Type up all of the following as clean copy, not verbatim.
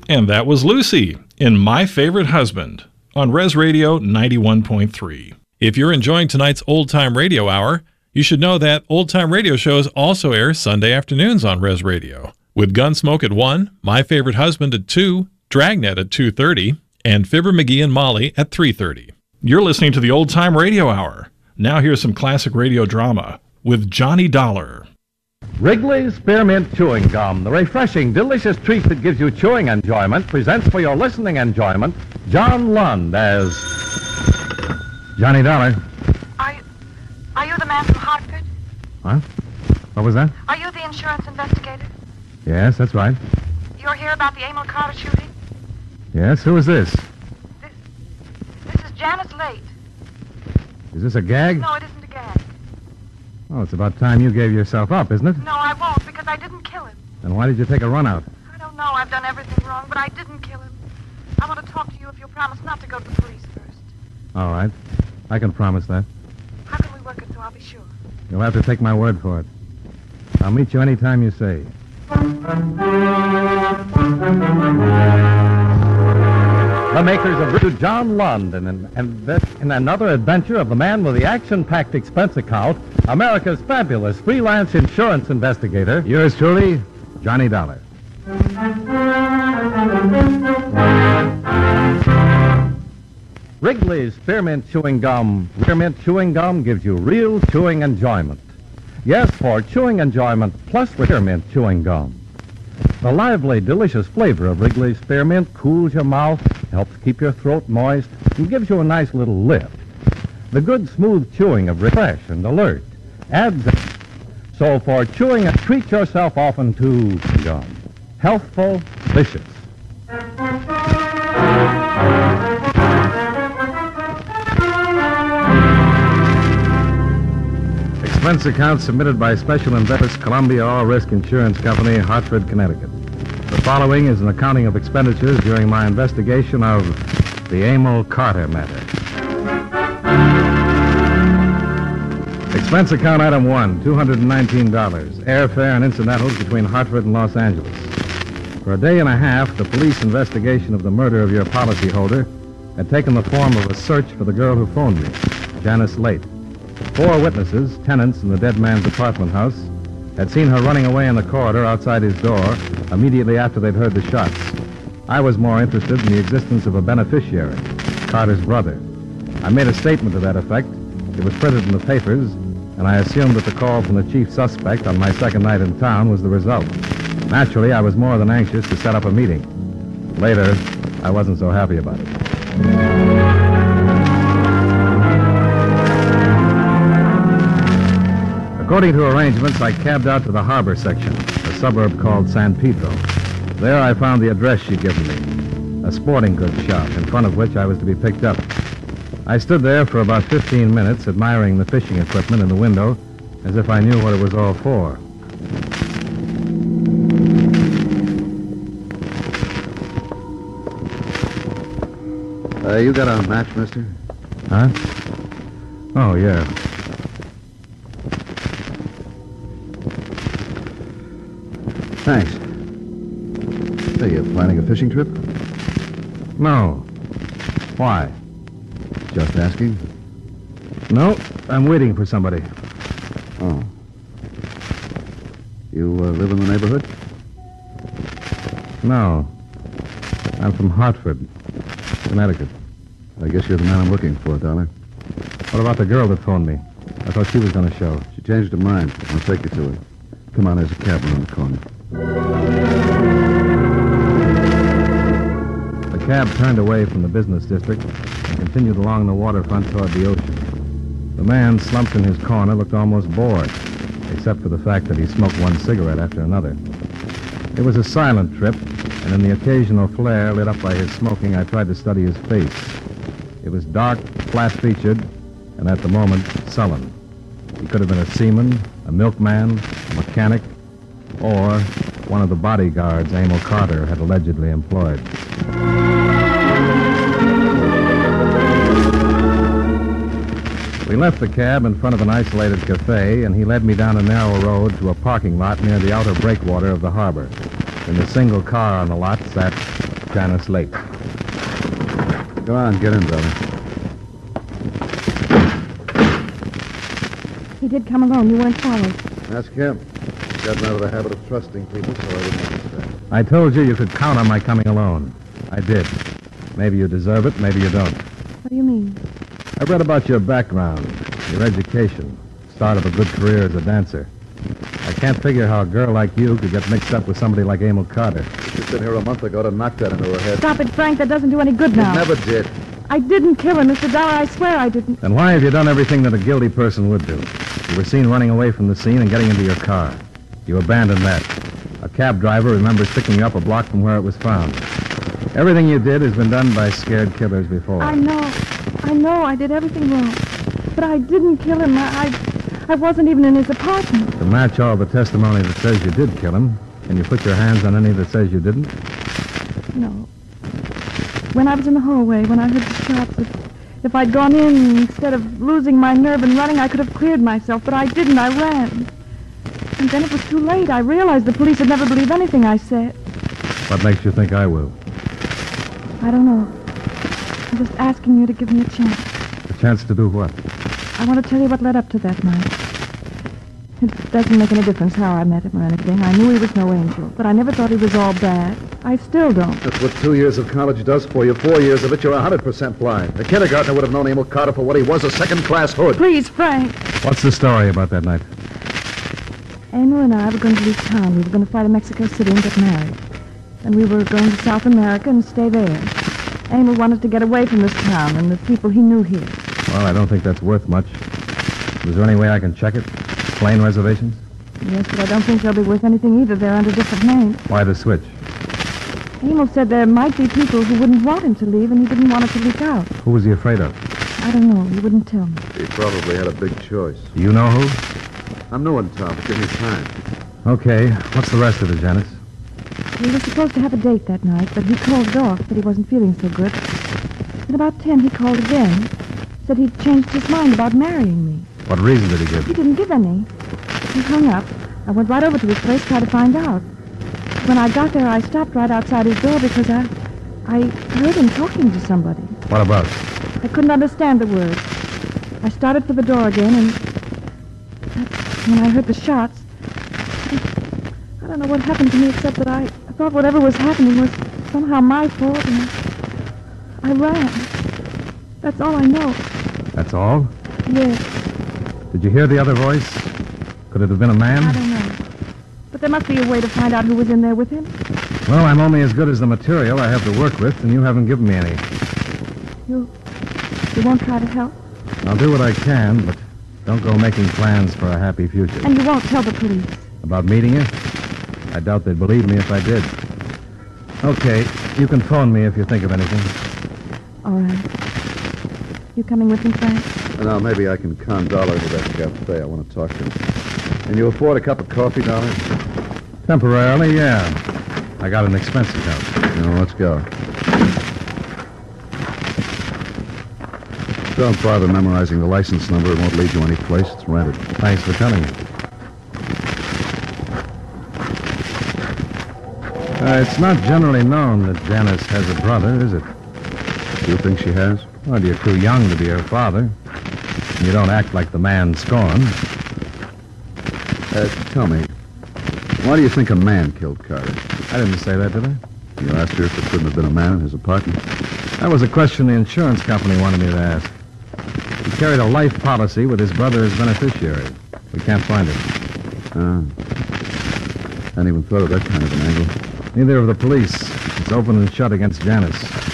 And that was Lucy in My Favorite Husband on Res Radio 91.3. If you're enjoying tonight's Old Time Radio Hour, you should know that Old Time Radio shows also air Sunday afternoons on Res Radio, with Gunsmoke at 1, My Favorite Husband at 2, Dragnet at 2:30, and Fibber McGee and Molly at 3:30. You're listening to the Old Time Radio Hour. Now here's some classic radio drama with Johnny Dollar. Wrigley's Spearmint Chewing Gum, the refreshing, delicious treat that gives you chewing enjoyment, presents for your listening enjoyment John Lund as Johnny Dollar. Are you the man from Hartford? What? What was that? Are you the insurance investigator? Yes, that's right. You're here about the Emil Carter shooting? Yes, who is this? This is Janice Late. Is this a gag? No, it isn't a gag. Oh, it's about time you gave yourself up, isn't it? No, I won't, because I didn't kill him. Then why did you take a run out? I don't know. I've done everything wrong, but I didn't kill him. I want to talk to you if you'll promise not to go to the police first. All right. I can promise that. How can we work it so I'll be sure? You'll have to take my word for it. I'll meet you any time you say. The makers of John Lund in another adventure of the man with the action-packed expense account, America's fabulous freelance insurance investigator. Yours truly, Johnny Dollar. Wrigley's Spearmint Chewing Gum. Spearmint Chewing Gum gives you real chewing enjoyment. Yes, for chewing enjoyment plus Spearmint Chewing Gum. The lively, delicious flavor of Wrigley's Spearmint cools your mouth, helps keep your throat moist, and gives you a nice little lift. The good, smooth chewing of fresh and alert adds. So for chewing, treat yourself often to gum. Healthful, delicious. Expense account submitted by Special Investors, Columbia All Risk Insurance Company, Hartford, Connecticut. The following is an accounting of expenditures during my investigation of the Emil Carter matter. Expense account item 1, $219. Airfare and incidentals between Hartford and Los Angeles. For a day and a half, the police investigation of the murder of your policyholder had taken the form of a search for the girl who phoned me, Janice Late. 4 witnesses, tenants in the dead man's apartment house, had seen her running away in the corridor outside his door immediately after they'd heard the shots. I was more interested in the existence of a beneficiary, Carter's brother. I made a statement to that effect. It was printed in the papers, and I assumed that the call from the chief suspect on my second night in town was the result. Naturally, I was more than anxious to set up a meeting. Later, I wasn't so happy about it. According to arrangements, I cabbed out to the harbor section, a suburb called San Pedro. There I found the address she'd given me, a sporting goods shop in front of which I was to be picked up. I stood there for about 15 minutes, admiring the fishing equipment in the window, as if I knew what it was all for. You got a match, mister? Huh? Oh, yeah. Thanks. Hey, you planning a fishing trip? No. Why? Just asking. No, I'm waiting for somebody. Oh. You live in the neighborhood? No. I'm from Hartford, Connecticut. I guess you're the man I'm looking for, Dollar. What about the girl that phoned me? I thought she was going to show. She changed her mind. I'll take you to her. Come on, there's a cab around the corner. The cab turned away from the business district and continued along the waterfront toward the ocean. The man, slumped in his corner, looked almost bored, except for the fact that he smoked one cigarette after another. It was a silent trip, and in the occasional flare lit up by his smoking, I tried to study his face. It was dark, flat-featured, and at the moment, sullen. He could have been a seaman, a milkman, a mechanic, or one of the bodyguards Emil Carter had allegedly employed. We left the cab in front of an isolated cafe, and he led me down a narrow road to a parking lot near the outer breakwater of the harbor. In the single car on the lot sat Janice late. Go on, get in, brother. He did come alone. You weren't followed. Ask him. He's gotten out of the habit of trusting people, so I wouldn't understand. I told you could count on my coming alone. I did. Maybe you deserve it, maybe you don't. What do you mean? I read about your background, your education, start of a good career as a dancer. I can't figure how a girl like you could get mixed up with somebody like Emil Carter. She was in here a month ago to knock that into her head. Stop it, Frank. That doesn't do any good now. It never did. I didn't kill him, Mr. Dollar. I swear I didn't. Then why have you done everything that a guilty person would do? You were seen running away from the scene and getting into your car. You abandoned that. A cab driver remembers picking you up a block from where it was found. Everything you did has been done by scared killers before. I know I did everything wrong. But I didn't kill him. I wasn't even in his apartment. To match all the testimony that says you did kill him, can you put your hands on any that says you didn't? No. When I was in the hallway, when I heard the shots, if I'd gone in, instead of losing my nerve and running, I could have cleared myself, but I didn't. I ran. And then it was too late. I realized the police would never believe anything I said. What makes you think I will? I don't know. I'm just asking you to give me a chance. A chance to do what? I want to tell you what led up to that night. It doesn't make any difference how I met him or anything. I knew he was no angel, but I never thought he was all bad. I still don't. That's what 2 years of college does for you. 4 years of it, you're 100% blind. A kindergartner would have known Emil Carter for what he was, a second-class hood. Please, Frank. What's the story about that night? Emil and I were going to leave town. We were going to fly to Mexico City and get married. And we were going to South America and stay there. Emil wanted to get away from this town and the people he knew here. Well, I don't think that's worth much. Is there any way I can check it? Plane reservations? Yes, but I don't think they'll be worth anything either. They're under different names. Why the switch? Emil said there might be people who wouldn't want him to leave, and he didn't want it to leak out. Who was he afraid of? I don't know. He wouldn't tell me. He probably had a big choice. Do you know who? I'm new in town, but give me time. Okay. What's the rest of it, Janice? We were supposed to have a date that night, but he called it off, that he wasn't feeling so good. At about 10, he called again. Said he'd changed his mind about marrying me. What reason did he He give? didn't give any. He hung up. I went right over to his place, tried to find out. When I got there, I stopped right outside his door because I heard him talking to somebody. What about? I couldn't understand the words. I started for the door again, and that's when I heard the shots. I don't know what happened to me except that I thought whatever was happening was somehow my fault, and I ran. That's all I know. That's all? Yes, Did you hear the other voice? Could it have been a man? I don't know. But there must be a way to find out who was in there with him. Well, I'm only as good as the material I have to work with, and you haven't given me any. You won't try to help? I'll do what I can, but don't go making plans for a happy future. And you won't tell the police? About meeting you? I doubt they'd believe me if I did. Okay, you can phone me if you think of anything. All right. You coming with me, Frank? Now, maybe I can con Dollar into that cafe. I want to talk to him. Can you afford a cup of coffee, Dollar? Temporarily, yeah. I got an expense account. No, let's go. Don't bother memorizing the license number. It won't lead you any place. It's rented. Thanks for telling me. It's not generally known that Janice has a brother, is it? Do you think she has? Well, you're too young to be her father. And you don't act like the man scorned. Tell me, why do you think a man killed Carter? I didn't say that, did I? You asked her if it couldn't have been a man in his apartment. That was a question the insurance company wanted me to ask. He carried a life policy with his brother as beneficiary. We can't find it. Hadn't even thought of that kind of an angle. Neither of the police. It's open and shut against Janice.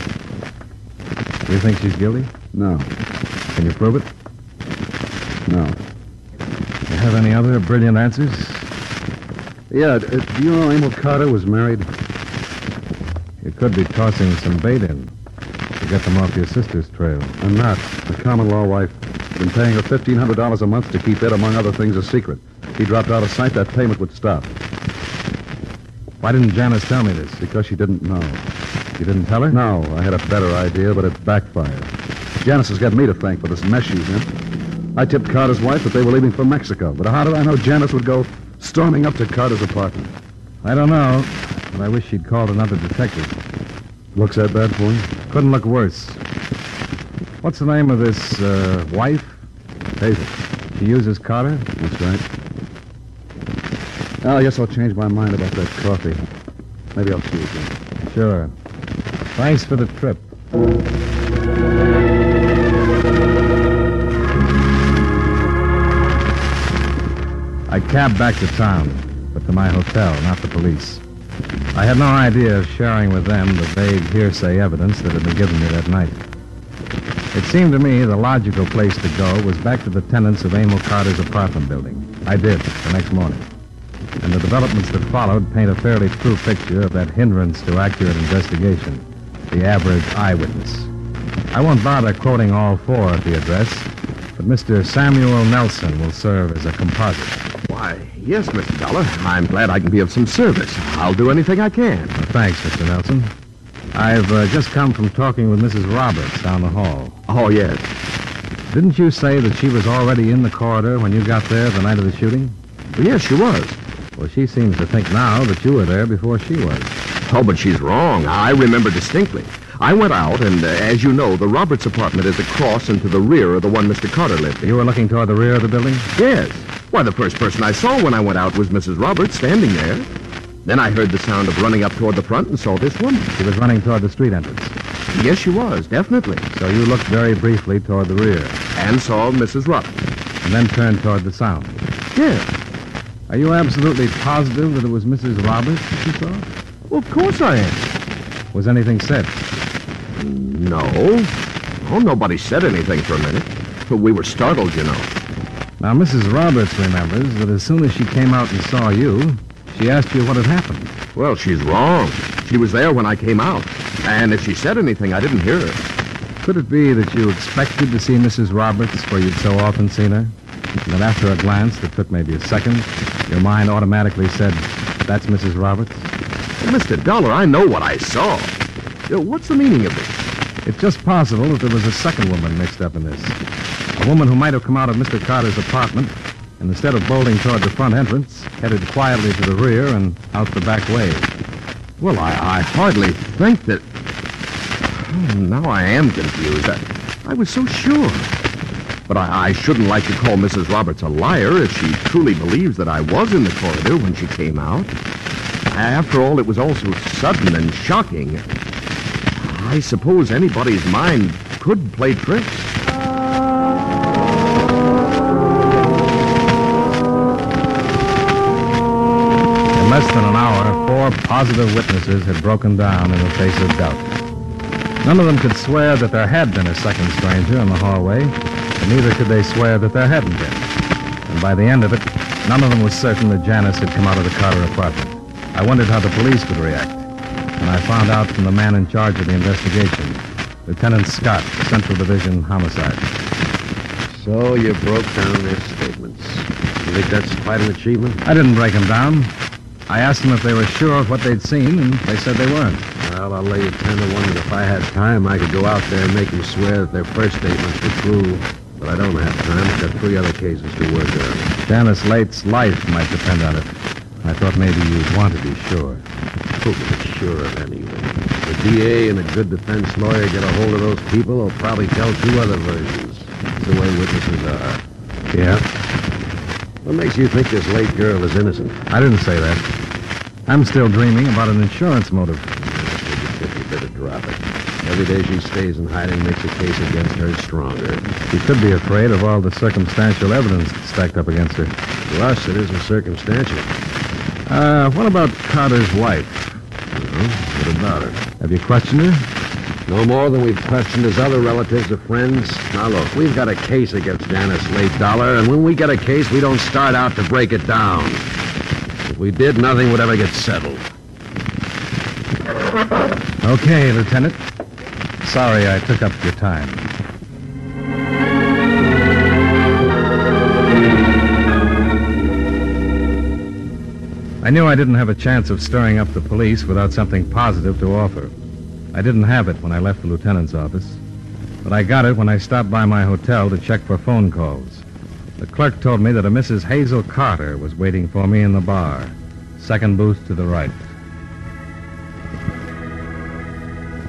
Do you think she's guilty? No, Can you prove it? no. You have any other brilliant answers? Yeah, do you know Emil Carter was married? You could be tossing some bait in to get them off your sister's trail. I'm not. The common law wife. Been paying her $1,500 a month to keep it, among other things, a secret. If he dropped out of sight, that payment would stop. Why didn't Janice tell me this? Because she didn't know. You didn't tell her? No, I had a better idea, but it backfired. Janice has got me to thank for this mess she's in. I tipped Carter's wife that they were leaving for Mexico, but how did I know Janice would go storming up to Carter's apartment? I don't know, but I wish she'd called another detective. Looks that bad for you? Couldn't look worse. What's the name of this wife? Hazel. She uses Carter? That's right. I guess I'll change my mind about that coffee. Maybe I'll see you again. Sure. Thanks for the trip. I cabbed back to town, but to my hotel, not the police. I had no idea of sharing with them the vague hearsay evidence that had been given me that night. It seemed to me the logical place to go was back to the tenants of Emil Carter's apartment building. I did, the next morning. And the developments that followed paint a fairly true picture of that hindrance to accurate investigation, the average eyewitness. I won't bother quoting all four at the address, but Mr. Samuel Nelson will serve as a composite. Why, yes, Mr. Dollar. I'm glad I can be of some service. I'll do anything I can. Well, thanks, Mr. Nelson. I've just come from talking with Mrs. Roberts down the hall. Oh, yes. Didn't you say that she was already in the corridor when you got there the night of the shooting? Well, yes, she was. Well, she seems to think now that you were there before she was. Oh, but she's wrong. I remember distinctly. I went out, and as you know, the Roberts apartment is across and to the rear of the one Mr. Carter lived in. You were looking toward the rear of the building? Yes. Why, the first person I saw when I went out was Mrs. Roberts standing there. Then I heard the sound of running up toward the front and saw this woman. She was running toward the street entrance. Yes, she was, definitely. So you looked very briefly toward the rear. And saw Mrs. Roberts. And then turned toward the sound. Yes. Are you absolutely positive that it was Mrs. Roberts that you saw? Well, of course I am. Was anything said? No. Oh, nobody said anything for a minute. But we were startled, you know. Now, Mrs. Roberts remembers that as soon as she came out and saw you, she asked you what had happened. Well, she's wrong. She was there when I came out. And if she said anything, I didn't hear her. Could it be that you expected to see Mrs. Roberts where you'd so often seen her? And that after a glance that took maybe a second, your mind automatically said, that's Mrs. Roberts? Mr. Dollar, I know what I saw. What's the meaning of this? It's just possible that there was a second woman mixed up in this. A woman who might have come out of Mr. Carter's apartment and instead of bolting toward the front entrance, headed quietly to the rear and out the back way. Well, I hardly think that... Now I am confused. I was so sure. But I shouldn't like to call Mrs. Roberts a liar if she truly believes that I was in the corridor when she came out. After all, it was all so sudden and shocking. I suppose anybody's mind could play tricks. In less than an hour, 4 positive witnesses had broken down in the face of doubt. None of them could swear that there had been a second stranger in the hallway, and neither could they swear that there hadn't been. And by the end of it, none of them was certain that Janice had come out of the Carter apartment. I wondered how the police would react, and I found out from the man in charge of the investigation, Lieutenant Scott, Central Division Homicide. So you broke down their statements. You think that's quite an achievement? I didn't break them down. I asked them if they were sure of what they'd seen, and they said they weren't. Well, I'll lay you 10 to 1 that if I had time, I could go out there and make them swear that their first statements were true. But I don't have time. I've got 3 other cases to work on. Janice Late's life might depend on it. I thought maybe you'd want to be sure. Who can be sure of anything? The DA and a good defense lawyer get a hold of those people, they'll probably tell 2 other versions. That's the way witnesses are. Yeah? What makes you think this late girl is innocent? I didn't say that. I'm still dreaming about an insurance motive. I think you better drop it. Every day she stays in hiding makes the case against her stronger. She could be afraid of all the circumstantial evidence stacked up against her. To us, it isn't circumstantial. What about Carter's wife? What about her? Have you questioned her? No more than we've questioned his other relatives or friends. Now, look, we've got a case against Janice Late Dollar, and when we get a case, we don't start out to break it down. If we did, nothing would ever get settled. Okay, Lieutenant. Sorry I took up your time. I knew I didn't have a chance of stirring up the police without something positive to offer. I didn't have it when I left the lieutenant's office, but I got it when I stopped by my hotel to check for phone calls. The clerk told me that a Mrs. Hazel Carter was waiting for me in the bar, second booth to the right.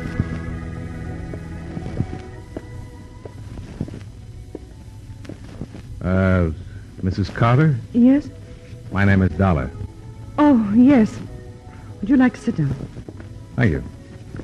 Mrs. Carter? Yes? My name is Dollar. Oh, yes. Would you like to sit down? Thank you.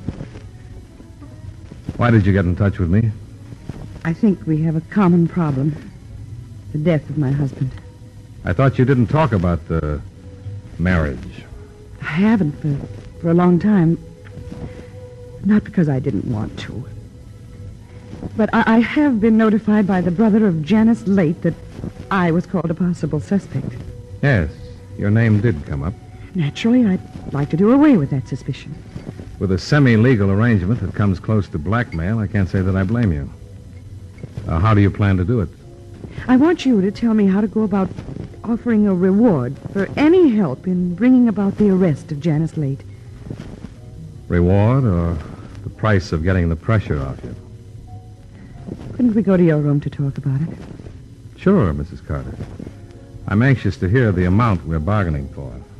Why did you get in touch with me? I think we have a common problem. The death of my husband. I thought you didn't talk about the marriage. I haven't for a long time. Not because I didn't want to. But I have been notified by the brother of Janice Late that I was called a possible suspect. Yes, your name did come up. Naturally, I'd like to do away with that suspicion. With a semi-legal arrangement that comes close to blackmail, I can't say that I blame you. How do you plan to do it? I want you to tell me how to go about offering a reward for any help in bringing about the arrest of Janice Late. Reward or the price of getting the pressure off you? Couldn't we go to your room to talk about it? Sure, Mrs. Carter. I'm anxious to hear the amount we're bargaining for.